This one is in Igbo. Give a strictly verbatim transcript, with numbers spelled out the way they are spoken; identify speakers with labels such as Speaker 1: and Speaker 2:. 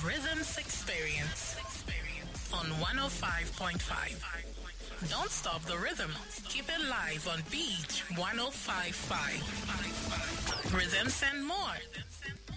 Speaker 1: Rhythms Experience on one oh five point five. Don't stop the rhythm. Keep it live on Beach one oh five point five. Rhythms and more.